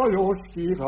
Lajos király,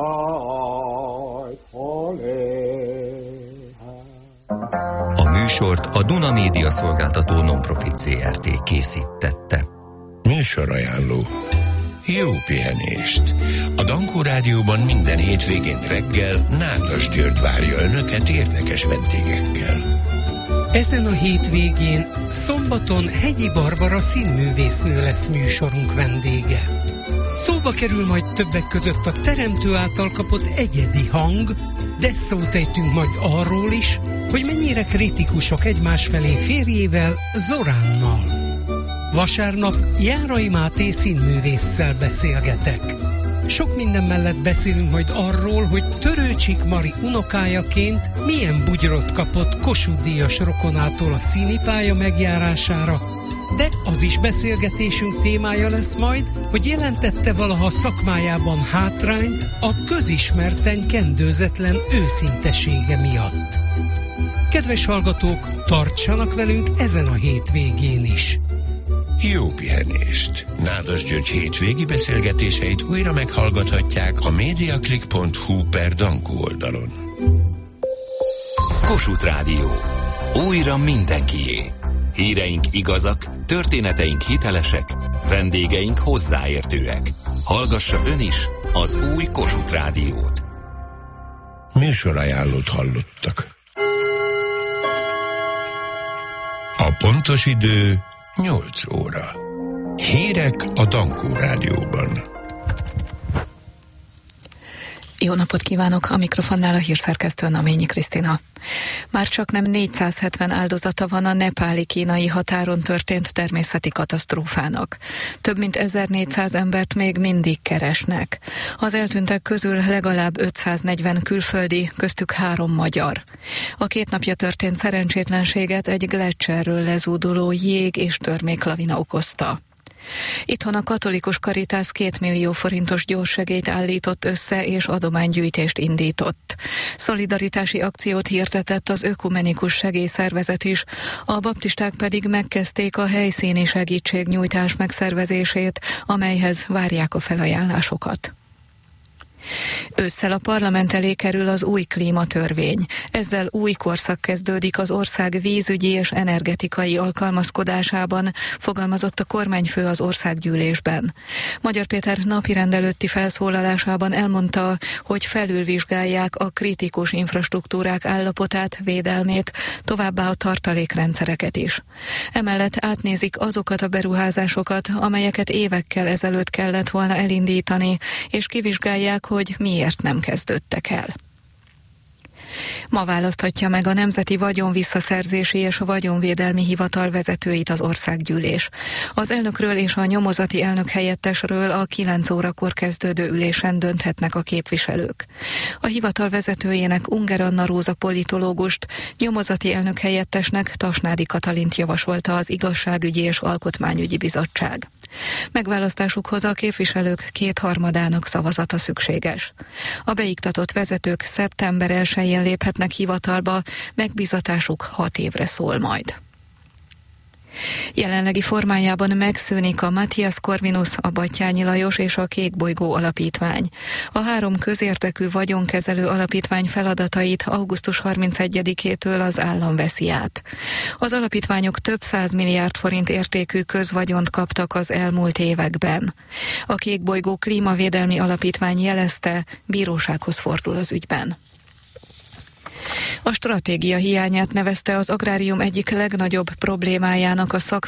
A műsort a Duna Média Szolgáltató Non-Profit Zrt. készítette. Műsorajánló. Jó pihenést! A Dankó Rádióban minden hétvégén reggel Nádas György várja önöket érdekes vendégekkel. Ezen a hétvégén szombaton Hegyi Barbara színművésznő lesz műsorunk vendége. Szóba kerül majd többek között a teremtő által kapott egyedi hang, de szót ejtünk majd arról is, hogy mennyire kritikusok egymás felé férjével, Zoránnal. Vasárnap Járai Máté színművésszel beszélgetek. Sok minden mellett beszélünk majd arról, hogy Törőcsik Mari unokájaként milyen bugyrot kapott Kossuth-díjas rokonától a színipálya megjárására, de az is beszélgetésünk témája lesz majd, hogy jelentette valaha szakmájában hátrányt a közismerten kendőzetlen őszintesége miatt. Kedves hallgatók, tartsanak velünk ezen a hétvégén is! Jó pihenést! Nádas György hétvégi beszélgetéseit újra meghallgathatják a mediaclick.hu/Dankó oldalon. Kossuth Rádió. Újra mindenkié. Híreink igazak, történeteink hitelesek, vendégeink hozzáértőek. Hallgassa ön is az új Kossuth Rádiót. Műsorajánlót hallottak. A pontos idő 8 óra. Hírek a Dankó Rádióban. Jó napot kívánok! A mikrofonnál a hírszerkesztő Naményi Krisztina. Már csaknem 470 áldozata van a nepáli-kínai határon történt természeti katasztrófának. Több mint 1400 embert még mindig keresnek. Az eltűntek közül legalább 540 külföldi, köztük 3 magyar. A 2 napja történt szerencsétlenséget egy gleccserről lezúduló jég- és törméklavina okozta. Itthon a Katolikus Karitász 2 millió forintos gyorssegélyt állított össze és adománygyűjtést indított. Szolidaritási akciót hirdetett az Ökumenikus Segélyszervezet is, a baptisták pedig megkezdték a helyszíni segítségnyújtás megszervezését, amelyhez várják a felajánlásokat. Ősszel a parlament elé kerül az új klímatörvény. Ezzel új korszak kezdődik az ország vízügyi és energetikai alkalmazkodásában, fogalmazott a kormányfő az országgyűlésben. Magyar Péter napirend előtti felszólalásában elmondta, hogy felülvizsgálják a kritikus infrastruktúrák állapotát, védelmét, továbbá a tartalékrendszereket is. Emellett átnézik azokat a beruházásokat, amelyeket évekkel ezelőtt kellett volna elindítani, és kivizsgálják, hogy miért nem kezdődtek el. Ma választhatja meg a Nemzeti Vagyonvisszaszerzési és Vagyonvédelmi Hivatal vezetőit az országgyűlés. Az elnökről és a nyomozati elnök helyettesről a 9 órakor kezdődő ülésen dönthetnek a képviselők. A hivatal vezetőjének Unger Anna Róza politológust, nyomozati elnök helyettesnek Tasnádi Katalint javasolta az Igazságügyi és Alkotmányügyi Bizottság. Megválasztásukhoz a képviselők 2/3 szavazata szükséges. A beiktatott vezetők szeptember 1-én léphetnek hivatalba, megbízatásuk 6 évre szól majd. Jelenlegi formájában megszűnik a Matthias Corvinus, a Batthyány Lajos és a Kék Bolygó alapítvány. A 3 közérdekű vagyonkezelő alapítvány feladatait augusztus 31-től az állam veszi át. Az alapítványok több 100 milliárd forint értékű közvagyont kaptak az elmúlt években. A Kék Bolygó Klímavédelmi Alapítvány jelezte, bírósághoz fordul az ügyben. A stratégia hiányát nevezte az agrárium egyik legnagyobb problémájának a